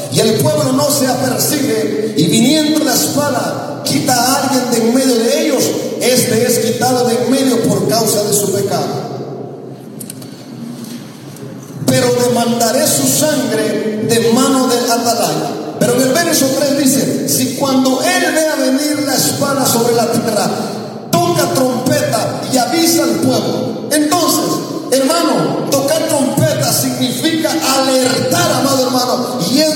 y el pueblo no se apercibe, y viniendo la espada quita a alguien de en medio de ellos, este es quitado de en medio por causa de su pecado. Pero demandaré su sangre de mano del atalaya. Pero en el verso 3 dice: si cuando él vea venir la espada sobre la tierra,